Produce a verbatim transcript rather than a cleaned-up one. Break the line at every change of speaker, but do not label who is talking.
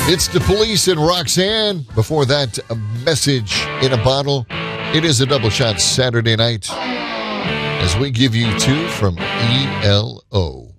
It's the Police and Roxanne. Before that, a Message in a Bottle. It is a double shot Saturday night as we give you two from E L O.